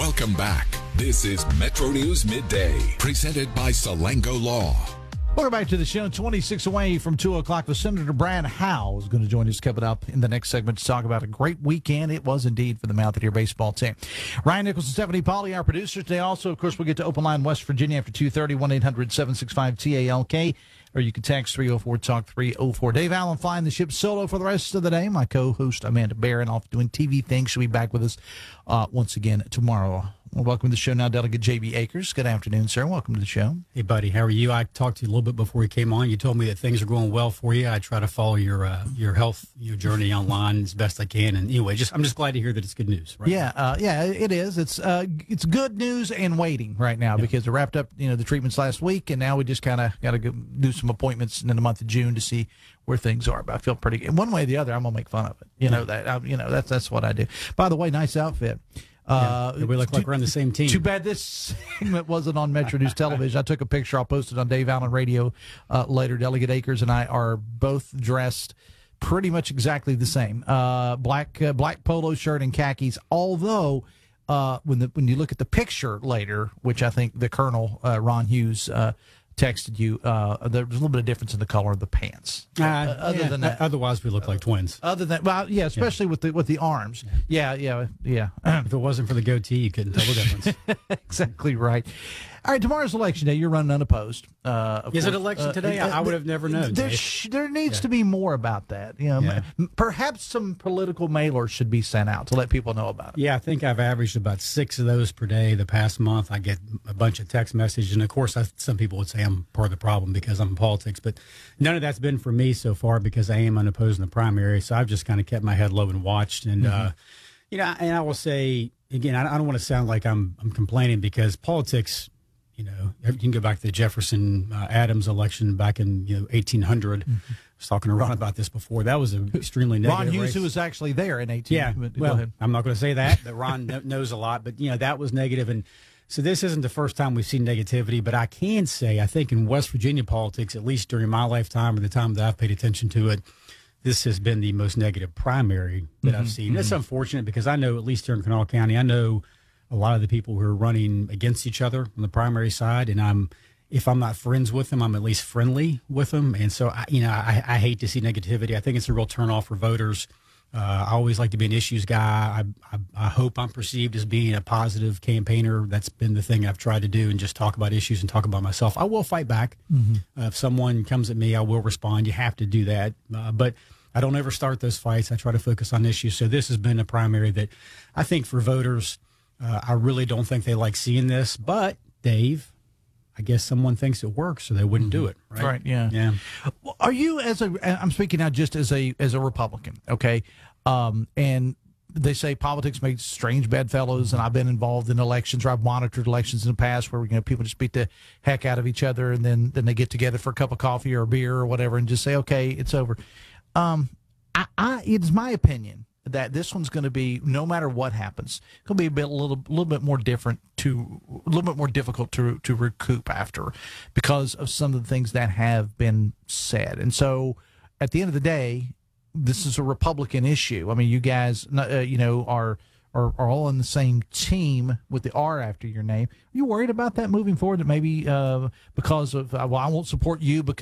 Welcome back. This is Metro News Midday, presented by Salango Law. Welcome back to the show. 26 away from 2 o'clock. The Senator Brad Howe is going to join us coming up in the next segment to talk about a great weekend. It was indeed for the Mountaineer baseball team. Ryan Nichols and Stephanie Polly, our producers today. Also, of course, we'll get to Open Line West Virginia after 2:30, 1-800-765-TALK. Or you can text 304-TALK-304. Dave Allen flying the ship solo for the rest of the day. My co-host Amanda Barron off doing TV things. She'll be back with us once again tomorrow. Well, welcome to the show now, Delegate J.B. Akers. Good afternoon, sir. Welcome to the show. Hey, buddy. How are you? I talked to you a little bit before you came on. You told me that things are going well for you. I try to follow your health journey online as best I can. And anyway, I'm just glad to hear that it's good news. Right? Yeah, it is. It's good news and waiting right now because it wrapped up the treatments last week, and now we just kind of got to go do some appointments in the month of June to see where things are. But I feel pretty good. One way or the other, I'm gonna make fun of it. That's what I do. By the way, nice outfit. We look like we're on the same team. Too bad this segment wasn't on Metro News Television. I took a picture. I'll post it on Dave Allen Radio later. Delegate Akers and I are both dressed pretty much exactly the same. Black polo shirt and khakis. Although when you look at the picture later, which I think the Colonel Ron Hughes texted you, there's a little bit of difference in the color of the pants. Other than that, otherwise we look like twins. Other than especially with the arms. Yeah. If it wasn't for the goatee, you couldn't tell the difference. Exactly right. All right, tomorrow's election day. You're running unopposed. Is it election today? I would have never known. There needs to be more about that. Perhaps some political mailers should be sent out to let people know about it. Yeah, I think I've averaged about 6 of those per day the past month. I get a bunch of text messages, and of course, some people would say I'm part of the problem because I'm in politics, but none of that's been for me so far because I am unopposed in the primary. So I've just kind of kept my head low and watched. And and I will say again, I don't want to sound like I'm complaining because politics. You can go back to the Jefferson Adams election back in 1800. I was talking to Ron about this before. That was an extremely negative Ron Hughes, race. who was actually there in 18. Yeah, well, I'm not going to say that, but Ron knows a lot. But that was negative, and so this isn't the first time we've seen negativity. But I can say, I think in West Virginia politics, at least during my lifetime or the time that I've paid attention to it, this has been the most negative primary that I've seen. It's unfortunate because I know, at least here in Kanawha County, I know a lot of the people who are running against each other on the primary side, and if I'm not friends with them, I'm at least friendly with them. And so, I hate to see negativity. I think it's a real turnoff for voters. I always like to be an issues guy. I hope I'm perceived as being a positive campaigner. That's been the thing I've tried to do, and just talk about issues and talk about myself. I will fight back. If someone comes at me, I will respond. You have to do that. But I don't ever start those fights. I try to focus on issues. So this has been a primary that I think for voters, I really don't think they like seeing this, but Dave, I guess someone thinks it works, so they wouldn't do it, right? Right. Yeah. Well, are you I'm speaking now just as a Republican, okay? And they say politics makes strange bedfellows, and I've been involved in elections, or I've monitored elections in the past where people just beat the heck out of each other, and then they get together for a cup of coffee or a beer or whatever, and just say, okay, it's over. It's my opinion that this one's going to be, no matter what happens, it's going to be a little bit more difficult to recoup after, because of some of the things that have been said. And so, at the end of the day, this is a Republican issue. I mean, you guys, are all on the same team with the R after your name. Are you worried about that moving forward? That maybe because of I won't support you because